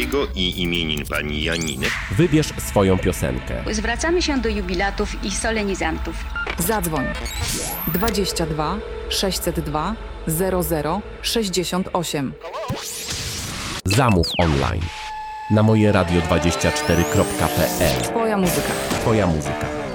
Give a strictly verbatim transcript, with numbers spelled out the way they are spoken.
Kowalskiego i imienin pani Janiny. Wybierz swoją piosenkę. Zwracamy się do jubilatów i solenizantów. Zadzwoń dwadzieścia dwa sześćset dwa zero zero sześćdziesiąt osiem. Zamów online na moje radio dwadzieścia cztery kropka p l. Twoja muzyka. Twoja muzyka.